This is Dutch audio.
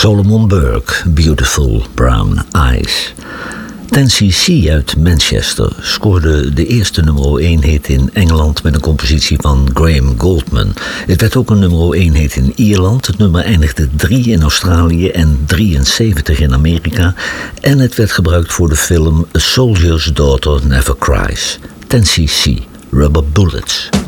Solomon Burke, Beautiful Brown Eyes. 10cc uit Manchester scoorde de eerste nummer 1 hit in Engeland met een compositie van Graham Gouldman. Het werd ook een nummer 1 hit in Ierland. Het nummer eindigde 3 in Australië en 73 in Amerika. En het werd gebruikt voor de film A Soldier's Daughter Never Cries. 10cc, Rubber Bullets.